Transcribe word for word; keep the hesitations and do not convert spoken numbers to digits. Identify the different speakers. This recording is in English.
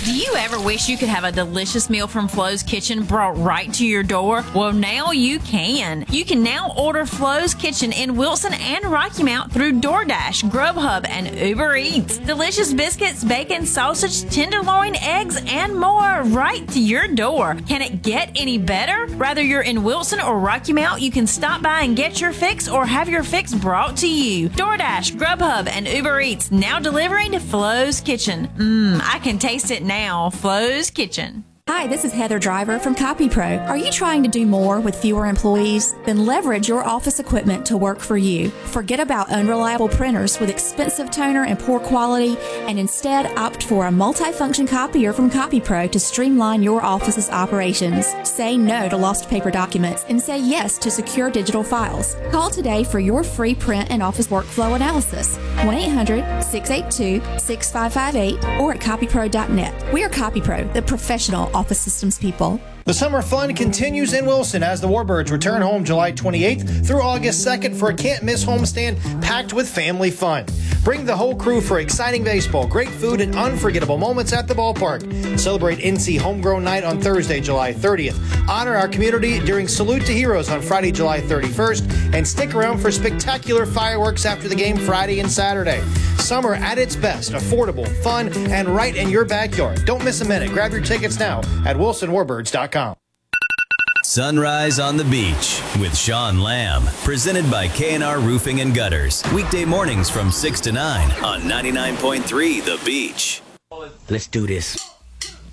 Speaker 1: Do you ever wish you could have a delicious meal from Flo's Kitchen brought right to your door? Well, now you can. You can now order Flo's Kitchen in Wilson and Rocky Mount through DoorDash, Grubhub, and Uber Eats. Delicious biscuits, bacon, sausage, tenderloin, eggs, and more right to your door. Can it get any better? Whether you're in Wilson or Rocky Mount, you can stop by and get your fix or have your fix brought to you. DoorDash, Grubhub, and Uber Eats now delivering to Flo's Kitchen. Mmm, I can taste it now. Flo's Kitchen.
Speaker 2: Hi, this is Heather Driver from CopyPro. Are you trying to do more with fewer employees? Then leverage your office equipment to work for you. Forget about unreliable printers with expensive toner and poor quality, and instead opt for a multifunction copier from CopyPro to streamline your office's operations. Say no to lost paper documents and say yes to secure digital files. Call today for your free print and office workflow analysis. one eight hundred, six eight two, six five five eight or at copypro dot net. We are CopyPro, the professional office systems people.
Speaker 3: The summer fun continues in Wilson as the Warbirds return home July twenty-eighth through August second for a can't-miss homestand packed with family fun. Bring the whole crew for exciting baseball, great food, and unforgettable moments at the ballpark. Celebrate N C Homegrown Night on Thursday, July thirtieth. Honor our community during Salute to Heroes on Friday, July thirty-first, and stick around for spectacular fireworks after the game Friday and Saturday. Summer at its best, affordable, fun, and right in your backyard. Don't miss a minute. Grab your tickets now at wilson warbirds dot com.
Speaker 4: Sunrise on the Beach with Sean Lamb, presented by K and R Roofing and Gutters. Weekday mornings from six to nine on ninety-nine point three The Beach.
Speaker 5: Let's do this.